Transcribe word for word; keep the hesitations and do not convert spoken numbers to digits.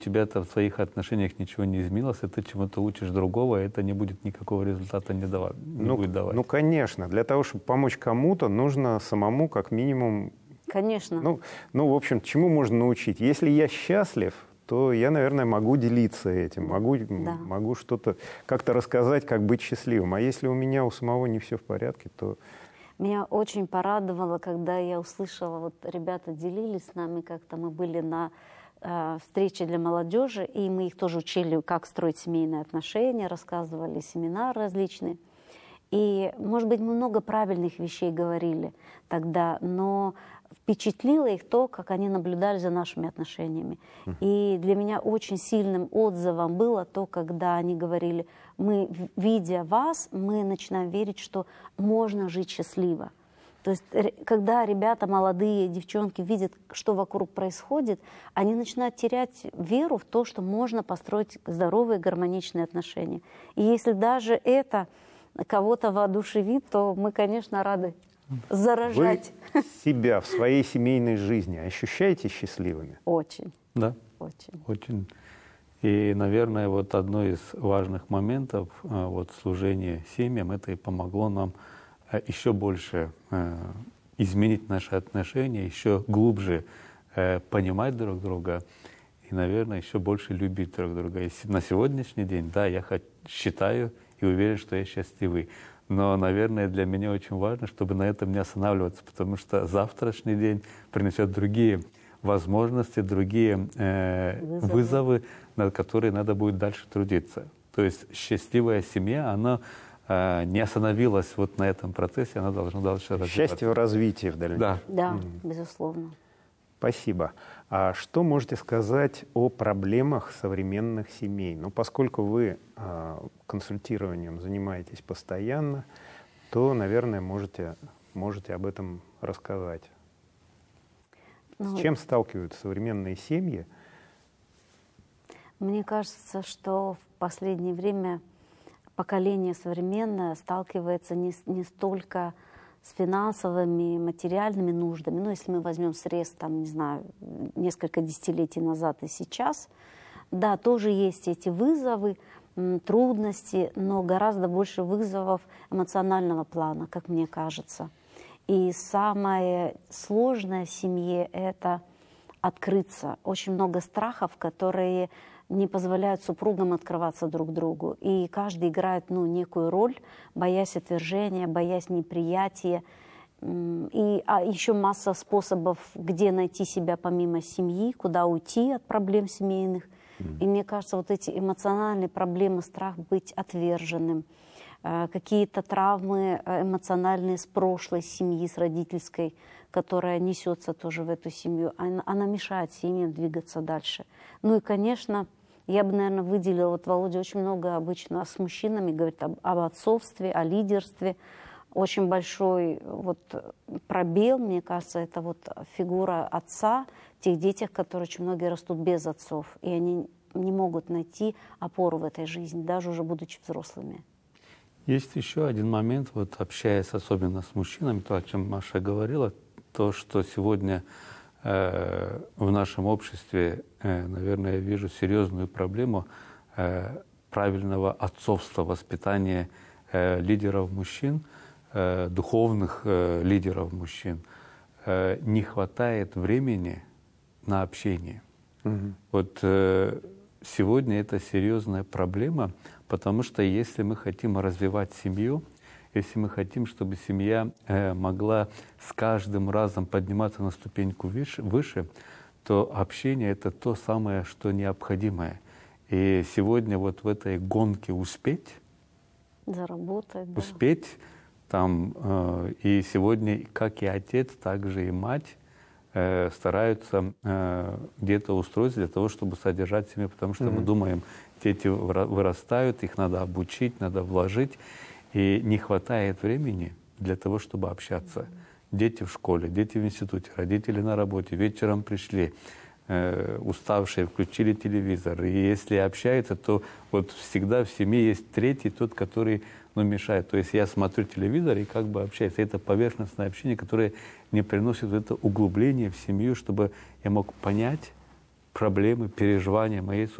у тебя-то в твоих отношениях ничего не изменилось, и ты чему-то учишь другого, и это не будет никакого результата не, давать, не ну, будет давать. Ну, конечно. Для того, чтобы помочь кому-то, нужно самому как минимум... Конечно. Ну, ну, в общем, чему можно научить? Если я счастлив, то я, наверное, могу делиться этим, могу, да. могу что-то как-то рассказать, как быть счастливым. А если у меня у самого не все в порядке, то... Меня очень порадовало, когда я услышала, вот ребята делились с нами, как-то мы были на э, встрече для молодежи, и мы их тоже учили, как строить семейные отношения, рассказывали семинары различные. И, может быть, мы много правильных вещей говорили тогда, но впечатлило их то, как они наблюдали за нашими отношениями. И для меня очень сильным отзывом было то, когда они говорили, мы, видя вас, мы начинаем верить, что можно жить счастливо. То есть, когда ребята, молодые девчонки видят, что вокруг происходит, они начинают терять веру в то, что можно построить здоровые, гармоничные отношения. И если даже это кого-то воодушевит, то мы, конечно, рады заражать. Вы себя в своей семейной жизни ощущаете счастливыми? Очень. Да. Очень. Очень. И, наверное, вот одно из важных моментов вот, служения семьям, это и помогло нам еще больше э, изменить наши отношения, еще глубже э, понимать друг друга и, наверное, еще больше любить друг друга. И на сегодняшний день, да, я считаю и уверен, что я счастливый. Но, наверное, для меня очень важно, чтобы на этом не останавливаться, потому что завтрашний день принесет другие возможности, другие э, вызовы. вызовы, над которые надо будет дальше трудиться. То есть счастливая семья, она э, не остановилась вот на этом процессе, она должна дальше развиваться. Счастье в развитии в дальнейшем. Да, да Mm. безусловно. Спасибо. А что можете сказать о проблемах современных семей? Ну, поскольку вы э, консультированием занимаетесь постоянно, то, наверное, можете, можете об этом рассказать. Ну, С чем сталкиваются современные семьи? Мне кажется, что в последнее время поколение современное сталкивается не, не столько с финансовыми, материальными нуждами. Ну, если мы возьмем срез, там, не знаю, несколько десятилетий назад и сейчас, да, тоже есть эти вызовы, трудности, но гораздо больше вызовов эмоционального плана, как мне кажется. И самое сложное в семье — это открыться. Очень много страхов, которые не позволяют супругам открываться друг другу. И каждый играет ну, некую роль, боясь отвержения, боясь неприятия. И, а еще масса способов, где найти себя помимо семьи, куда уйти от проблем семейных. Mm-hmm. И мне кажется, вот эти эмоциональные проблемы, страх быть отверженным, какие-то травмы эмоциональные с прошлой семьи, с родительской, которая несется тоже в эту семью, она, она мешает семьям двигаться дальше. Ну и, конечно, я бы, наверное, выделила, вот Володя очень много обычно с мужчинами говорит об, об отцовстве, о лидерстве. Очень большой вот пробел, мне кажется, это вот фигура отца в тех детях, которые очень многие растут без отцов, и они не могут найти опору в этой жизни, даже уже будучи взрослыми. Есть еще один момент, вот общаясь особенно с мужчинами, то, о чем Маша говорила, то, что сегодня э, в нашем обществе, э, наверное, я вижу серьезную проблему э, правильного отцовства, воспитания э, лидеров мужчин, э, духовных э, лидеров мужчин. Э, не хватает времени на общение. Mm-hmm. Вот э, сегодня это серьезная проблема, потому что если мы хотим развивать семью, если мы хотим, чтобы семья э, могла с каждым разом подниматься на ступеньку выше, выше, то общение — это то самое, что необходимое. И сегодня вот в этой гонке успеть, заработать, да. успеть там, э, и сегодня как и отец, так же и мать э, стараются э, где-то устроиться для того, чтобы содержать семью, потому что mm-hmm. мы думаем, дети вырастают, их надо обучить, надо вложить. И не хватает времени для того, чтобы общаться. Дети в школе, дети в институте, родители на работе, вечером пришли, э, уставшие, включили телевизор. И если общаются, то вот всегда в семье есть третий, тот, который ну, мешает. То есть я смотрю телевизор и как бы общаюсь. Это поверхностное общение, которое не приносит это углубление в семью, чтобы я мог понять проблемы, переживания моей